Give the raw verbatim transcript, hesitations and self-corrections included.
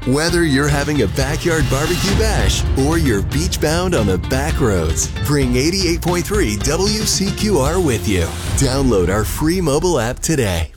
Whether you're having a backyard barbecue bash or you're beach bound on the back roads, bring eighty-eight point three W C Q R with you. Download our free mobile app today.